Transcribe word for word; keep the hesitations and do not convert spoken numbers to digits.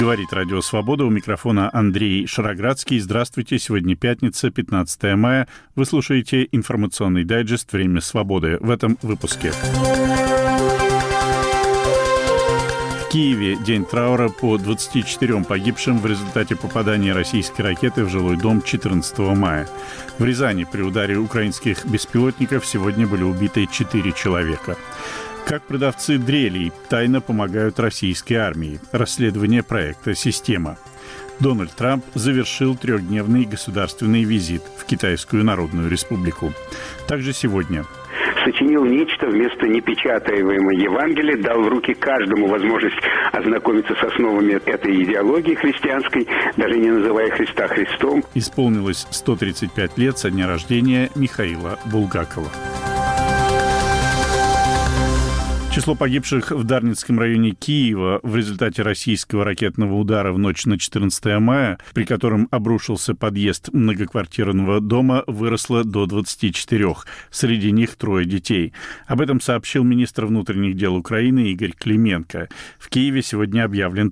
Говорит Радио Свобода, у микрофона Андрей Шароградский. Здравствуйте, сегодня пятница, пятнадцатое мая. Вы слушаете информационный дайджест «Время свободы». В этом выпуске. В Киеве день траура по двадцати четырем погибшим в результате попадания российской ракеты в жилой дом четырнадцатого мая. В Рязани при ударе украинских беспилотников сегодня были убиты четыре человека. Как продавцы дрелей тайно помогают российской армии. Расследование проекта «Система». Дональд Трамп завершил трехдневный государственный визит в Китайскую Народную Республику. Также сегодня. Сочинил нечто вместо непечатаемого Евангелия, дал в руки каждому возможность ознакомиться с основами этой идеологии христианской, даже не называя Христа Христом. Исполнилось сто тридцать пять лет со дня рождения Михаила Булгакова. Число погибших в Дарницком районе Киева в результате российского ракетного удара в ночь на четырнадцатое мая, при котором обрушился подъезд многоквартирного дома, выросло до двадцати четырёх. Среди них трое детей. Об этом сообщил министр внутренних дел Украины Игорь Клименко. В Киеве сегодня объявлен